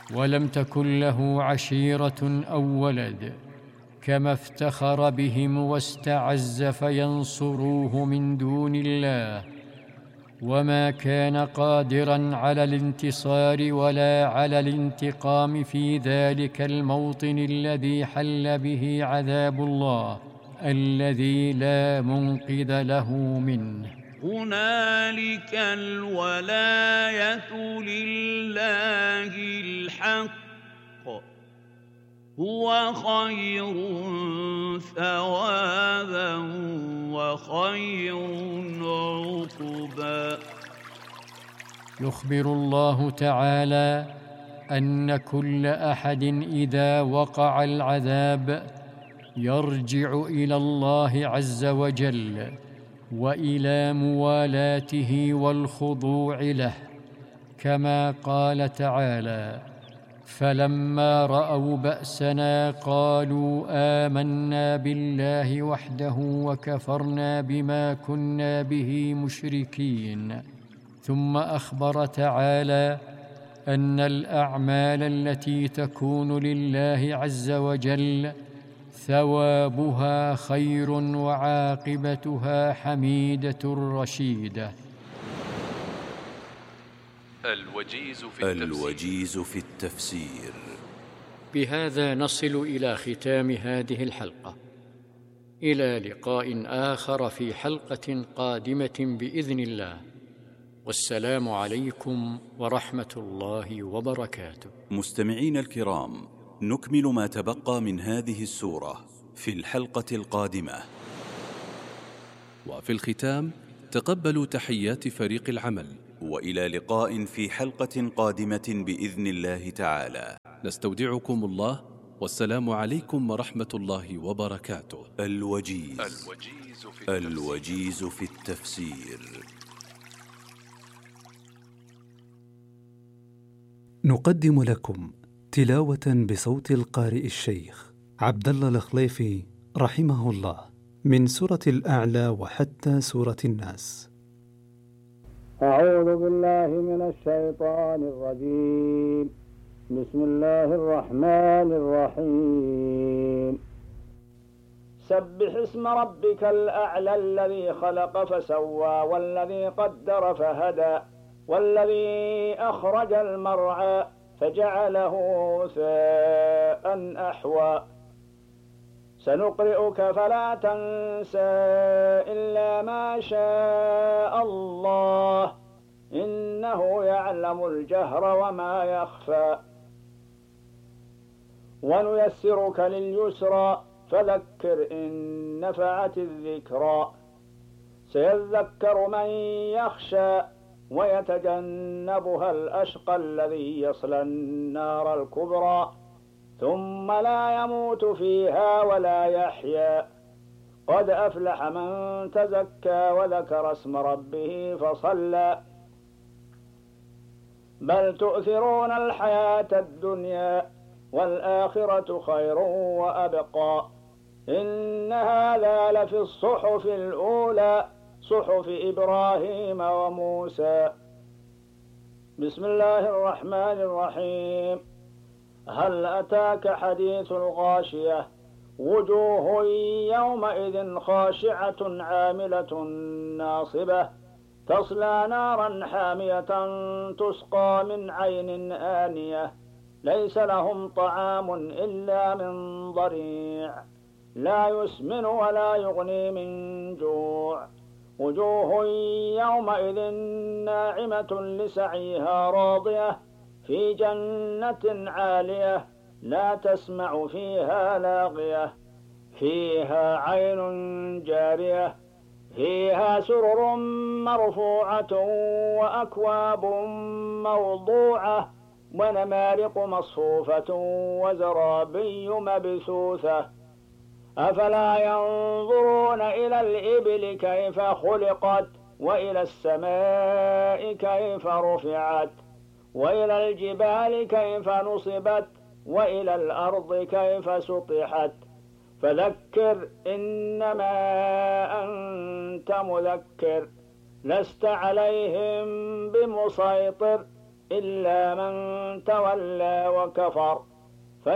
ولم تكن له عشيرة أو ولد، كما افتخر بهم واستعز فينصروه من دون الله، وما كان قادراً على الانتصار ولا على الانتقام في ذلك الموطن الذي حل به عذاب الله الذي لا منقذ له منه. هنالك الولاية لله الحق، هو خير ثوابا وخير عقبا. يخبر الله تعالى أن كل أحد إذا وقع العذاب يرجع إلى الله عز وجل وإلى موالاته والخضوع له، كما قال تعالى: فلما رأوا بأسنا قالوا آمنا بالله وحده وكفرنا بما كنا به مشركين. ثم أخبر تعالى أن الأعمال التي تكون لله عز وجل ثوابها خير وعاقبتها حميدة رشيدة. الوجيز في التفسير. بهذا نصل إلى ختام هذه الحلقة، إلى لقاء آخر في حلقة قادمة بإذن الله، والسلام عليكم ورحمة الله وبركاته. مستمعين الكرام، نكمل ما تبقى من هذه السورة في الحلقة القادمة. وفي الختام تقبلوا تحيات فريق العمل، وإلى لقاء في حلقة قادمة بإذن الله تعالى. نستودعكم الله، والسلام عليكم ورحمة الله وبركاته. الوجيز في التفسير. نقدم لكم تلاوة بصوت القارئ الشيخ عبد الله الخليفي رحمه الله من سورة الأعلى وحتى سورة الناس. أعوذ بالله من الشيطان الرجيم. بسم الله الرحمن الرحيم. سبح اسم ربك الأعلى الذي خلق فسوى والذي قدر فهدى والذي أخرج المرعى فجعله غثاء أحوى سنقرئك فلا تنسى إلا ما شاء الله إنه يعلم الجهر وما يخفى ونيسرك لليسرى فذكر إن نفعت الذكرى سيذكر من يخشى ويتجنبها الأشقى الذي يصلى النار الكبرى ثم لا يموت فيها ولا يحيا قد أفلح من تزكى وذكر اسم ربه فصلى بل تؤثرون الحياة الدنيا والآخرة خير وأبقى إن هذا لفي الصحف الأولى صحف إبراهيم وموسى. بسم الله الرحمن الرحيم. هل أتاك حديث الغاشية وجوه يومئذ خاشعة عاملة ناصبة تصلى نارا حامية تسقى من عين آنية ليس لهم طعام إلا من ضريع لا يسمن ولا يغني من جوع وجوه يومئذ ناعمة لسعيها راضية في جنة عالية لا تسمع فيها لاغية فيها عين جارية فيها سرر مرفوعة وأكواب موضوعة ونمارق مصفوفة وزرابي مبثوثة أفلا ينظرون إلى الإبل كيف خلقت وإلى السماء كيف رفعت وإلى الجبال كيف نصبت وإلى الأرض كيف سطحت فذكر إنما أنت مذكر لست عليهم بمسيطر إلا من تولى وكفر